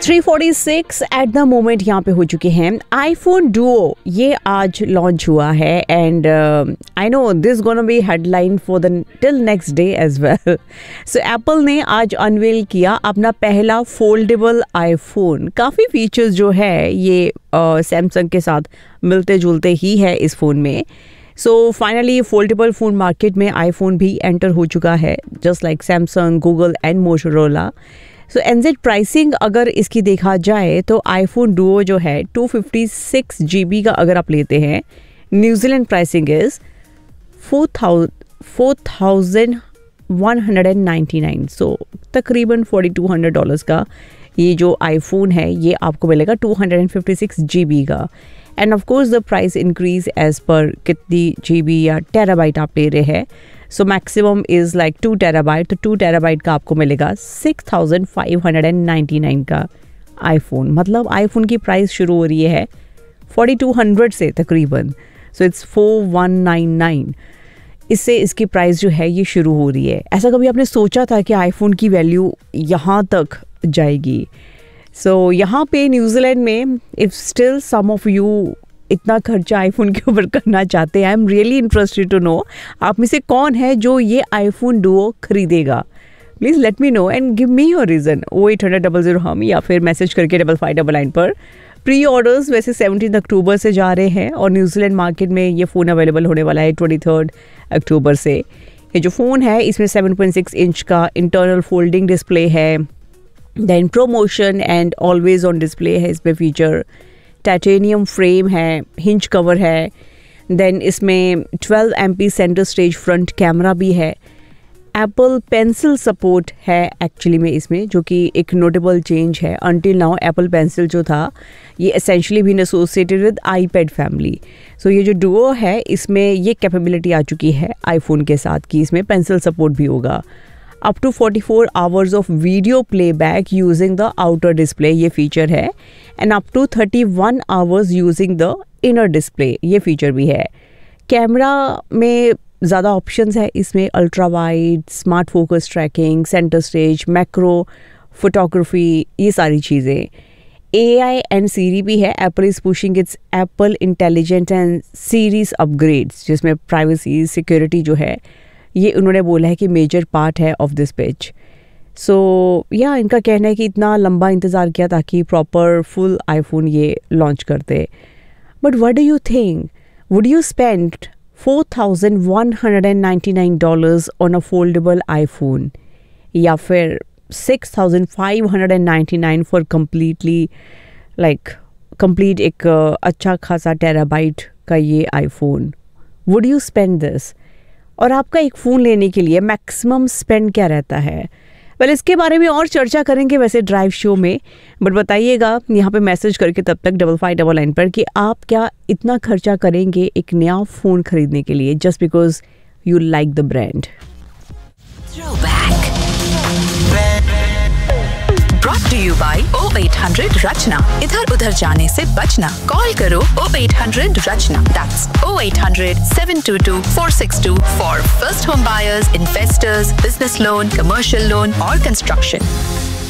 346 at the moment यहाँ पे हो चुके हैं। आईफोन डुओ ये आज लॉन्च हुआ है and I know this gonna be headline for the till next day as well. So Apple ने आज अनवील किया अपना पहला फोल्डेबल आईफोन। काफ़ी फीचर्स जो है ये सैमसंग के साथ मिलते जुलते ही है इस फ़ोन में। So finally foldable phone market में आईफोन भी एंटर हो चुका है, just like Samsung, Google and Motorola. So एनजेड pricing अगर इसकी देखा जाए तो आईफोन डुओ जो है 256 GB का अगर आप लेते हैं, न्यूजीलैंड प्राइसिंग इज़ 4,199। सो तकरीबन $4,200 का ये जो आईफोन है ये आपको मिलेगा 256 GB का। End of course the price increase as per कितनी GB या टेराबाइट आप ले रहे हैं। So maximum is like 2 terabyte, तो 2 टेराबाइट का आपको मिलेगा 6,599 का आईफोन। मतलब आईफोन की प्राइस शुरू हो रही है 4,200 से तकरीबन। So it's 4,199। इससे इसकी प्राइस जो है ये शुरू हो रही है। ऐसा कभी आपने सोचा था कि आईफोन की वैल्यू यहाँ तक जाएगी? सो यहाँ पे न्यूजीलैंड में if still some of you इतना खर्चा आईफोन के ऊपर करना चाहते हैं, I am really interested to know आप में से कौन है जो ये आईफोन डुओ खरीदेगा। Please let me know and give me your reason. 0800 हम या फिर मैसेज करके 5599 पर। प्री ऑर्डर्स वैसे 17 अक्टूबर से जा रहे हैं और न्यूजीलैंड मार्केट में ये फ़ोन अवेलेबल होने वाला है 23 अक्टूबर से। ये जो फ़ोन है इसमें 7.6 इंच का इंटरनल फोल्डिंग डिस्प्ले है, then promotion and always on display है इसमें फीचर, टाइटेनियम फ्रेम है, हिंज कवर है, देन इसमें 12 MP centre stage front camera भी है। एप्पल पेंसिल सपोर्ट है एक्चुअली में इसमें, जो कि एक नोटेबल चेंज है। अनटिल नाउ एप्पल पेंसिल जो था ये essentially been associated with iPad family. सो ये जो डुओ है इसमें ये कैपेबिलिटी आ चुकी है आईफोन के साथ कि इसमें पेंसिल सपोर्ट भी होगा। Up to 44 hours of video playback using the outer display ये फीचर है, and up to 31 hours using the inner display ये फीचर भी है। कैमरा में ज़्यादा ऑप्शंस है इसमें, ultra wide, smart focus trekking, centre stage, macro photography, ये सारी चीज़ें। AI एंड सीरी भी है। Apple is pushing it's Apple intelligent and series upgrades, जिसमें प्राइवेसी सिक्योरिटी जो है ये उन्होंने बोला है कि मेजर पार्ट है ऑफ दिस पेज। सो या इनका कहना है कि इतना लंबा इंतज़ार किया ताकि प्रॉपर फुल आईफोन ये लॉन्च करते। But what do you think, would you spend $4,199 on a foldable iPhone या फिर 6,599 फॉर कंप्लीट एक अच्छा खासा टेराबाइट का ये iPhone? Would you spend this? और आपका एक फ़ोन लेने के लिए मैक्सिमम स्पेंड क्या रहता है? वेल इसके बारे में और चर्चा करेंगे वैसे ड्राइव शो में, बट बताइएगा यहाँ पे मैसेज करके तब तक 5599 पर कि आप क्या इतना खर्चा करेंगे एक नया फ़ोन खरीदने के लिए just because you like the brand. Brought to you by 0800 Rachna। इधर उधर जाने से बचना। कॉल करो 0800 Rachna। That's 0800 722 462 for first home buyers, investors, business loan, commercial loan और construction।